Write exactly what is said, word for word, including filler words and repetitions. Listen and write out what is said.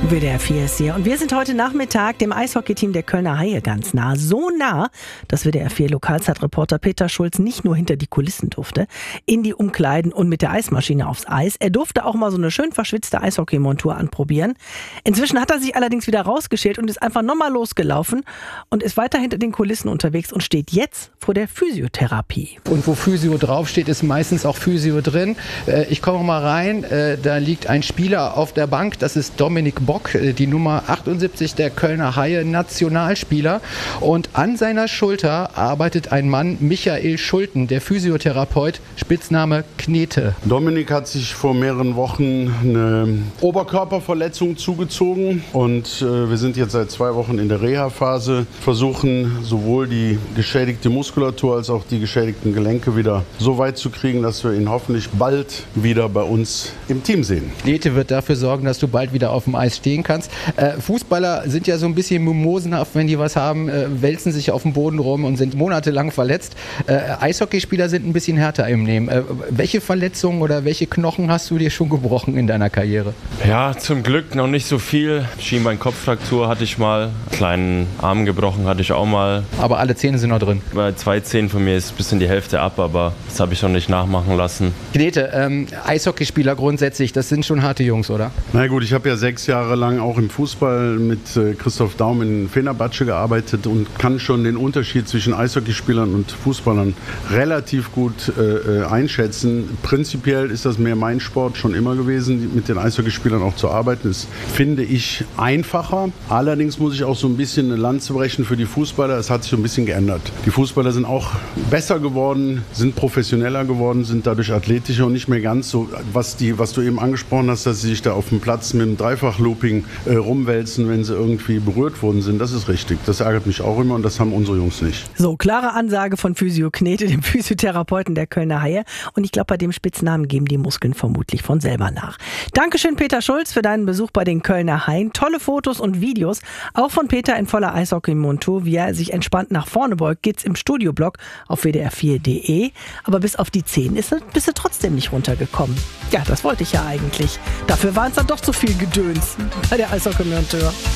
W D R vier ist hier und wir sind heute Nachmittag dem Eishockeyteam der Kölner Haie ganz nah. So nah, dass W D R vier Lokalzeitreporter Peter Schulz nicht nur hinter die Kulissen durfte, in die Umkleiden und mit der Eismaschine aufs Eis. Er durfte auch mal so eine schön verschwitzte Eishockeymontur anprobieren. Inzwischen hat er sich allerdings wieder rausgeschält und ist einfach nochmal losgelaufen und ist weiter hinter den Kulissen unterwegs und steht jetzt vor der Physiotherapie. Und wo Physio draufsteht, ist meistens auch Physio drin. Ich komme mal rein, da liegt ein Spieler auf der Bank, das ist Dominik Bock, die Nummer achtundsiebzig der Kölner Haie, Nationalspieler. Und an seiner Schulter arbeitet ein Mann, Michael Schulten, der Physiotherapeut, Spitzname Knete. Dominik hat sich vor mehreren Wochen eine Oberkörperverletzung zugezogen und äh, wir sind jetzt seit zwei Wochen in der Reha-Phase, versuchen sowohl die geschädigte Muskulatur als auch die geschädigten Gelenke wieder so weit zu kriegen, dass wir ihn hoffentlich bald wieder bei uns im Team sehen. Knete wird dafür sorgen, dass du bald wieder auf dem Eis stehst. Kannst. Äh, Fußballer sind ja so ein bisschen mimosenhaft, wenn die was haben, äh, wälzen sich auf dem Boden rum und sind monatelang verletzt. Äh, Eishockeyspieler sind ein bisschen härter im Nehmen. Äh, welche Verletzungen oder welche Knochen hast du dir schon gebrochen in deiner Karriere? Ja, zum Glück noch nicht so viel. Schienbein-Kopffraktur hatte ich mal, kleinen Arm gebrochen hatte ich auch mal. Aber alle Zähne sind noch drin? Bei zwei Zähnen von mir ist ein bisschen die Hälfte ab, aber das habe ich noch nicht nachmachen lassen. Knete, ähm, Eishockeyspieler grundsätzlich, das sind schon harte Jungs, oder? Na gut, ich habe ja sechs Jahre lang auch im Fußball mit äh, Christoph Daum in Fenerbahce gearbeitet und kann schon den Unterschied zwischen Eishockeyspielern und Fußballern relativ gut äh, einschätzen. Prinzipiell ist das mehr mein Sport schon immer gewesen, mit den Eishockeyspielern auch zu arbeiten. Das finde ich einfacher. Allerdings muss ich auch so ein bisschen eine Lanze brechen für die Fußballer. Es hat sich so ein bisschen geändert. Die Fußballer sind auch besser geworden, sind professioneller geworden, sind dadurch athletischer und nicht mehr ganz so, was, die, was du eben angesprochen hast, dass sie sich da auf dem Platz mit dem Dreifachlooping äh, rumwälzen, wenn sie irgendwie berührt worden sind. Das ist richtig. Das ärgert mich auch immer und das haben unsere Jungs nicht. So, klare Ansage von Physio Knete, dem Physiotherapeuten der Kölner Haie. Und ich glaube, bei dem Spitznamen geben die Muskeln vermutlich von selber nach. Dankeschön, Peter Schulz, für deinen Besuch bei den Kölner Haien. Tolle Fotos und Videos, auch von Peter in voller Eishockey-Montur, wie er sich entspannt nach vorne beugt, geht's im Studioblog auf w d r vier punkt d e. Aber bis auf die zehn ist er, bist du trotzdem nicht runtergekommen. Ja, das wollte ich ja eigentlich. Dafür war es dann doch zu viel Gedöns bei der Eishockey-Montur.